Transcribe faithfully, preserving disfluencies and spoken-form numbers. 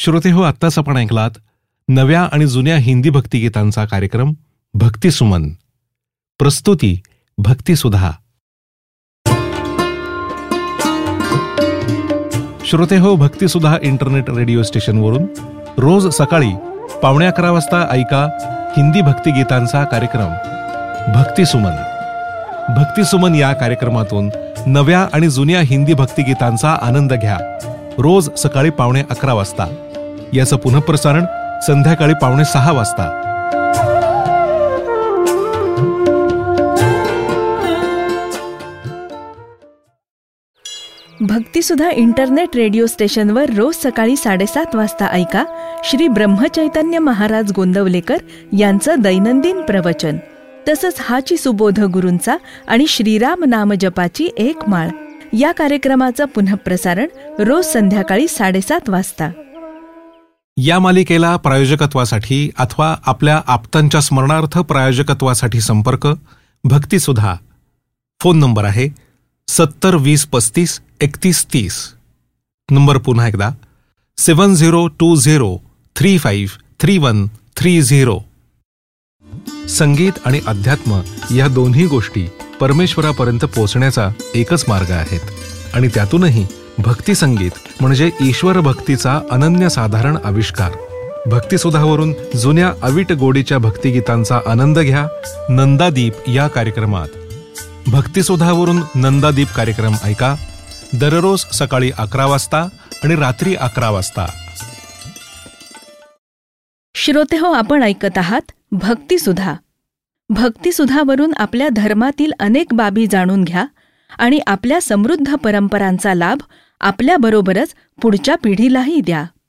श्रोतेहो, आत्ताच आपण ऐकलात नव्या आणि जुन्या हिंदी भक्तिगीतांचा कार्यक्रम भक्तिसुमन. प्रस्तुती भक्तिसुधा. श्रोतेहो, भक्तिसुधा इंटरनेट रेडिओ स्टेशनवरून रोज सकाळी पावणे अकरा वाजता ऐका हिंदी भक्तिगीतांचा कार्यक्रम भक्तिसुमन. भक्तिसुमन या कार्यक्रमातून नव्या आणि जुन्या हिंदी भक्तिगीतांचा आनंद घ्या. रोज सकाळी पावणे अकरा वाजता. याचं पुनःप्रसारण संध्याकाळी पावणे सहा वाजता. भक्तिसुधा इंटरनेट रेडिओ स्टेशनवर रोज सकाळी साडेसात वाजता ऐका श्री ब्रह्मचैतन्य महाराज गोंदवलेकर यांचं दैनंदिन प्रवचन. तसंच हाची सुबोध गुरूंचा आणि श्रीराम नाम जपाची एक माळ या कार्यक्रमाचं पुनःप्रसारण रोज संध्याकाळी साडेसात वाजता. या मालिकेला प्रायोजकत्वासाठी अथवा आपल्या आप्तांच्या स्मरणार्थ प्रायोजकत्वासाठी संपर्क भक्तिसुधा. फोन नंबर आहे सत्तर वीस पस्तीस एकतीस तीस. नंबर पुन्हा एकदा सेवन zero to zero three five three one three zero. संगीत आणि अध्यात्म या दोन्ही गोष्टी परमेश्वरापर्यंत पोहोचण्याचा एकच मार्ग आहेत आणि त्यातूनही भक्ती संगीत म्हणजे ईश्वर भक्तीचा अनन्यसाधारण आविष्कार. भक्तिसुधावरून जुन्या अवीट गोडीच्या भक्तिगीतांचा आनंद घ्या नंदादीप या कार्यक्रमात. भक्तिसुधावरून नंदादीप कार्यक्रम ऐका दररोज सकाळी अकरा वाजता आणि रात्री अकरा वाजता. श्रोतेहो, आपण ऐकत आहात भक्तिसुधा. भक्तिसुधावरून आपल्या धर्मातील अनेक बाबी जाणून घ्या आणि आपल्या समृद्ध परंपरांचा लाभ आपल्याबरोबरच पुढच्या पिढीलाही द्या.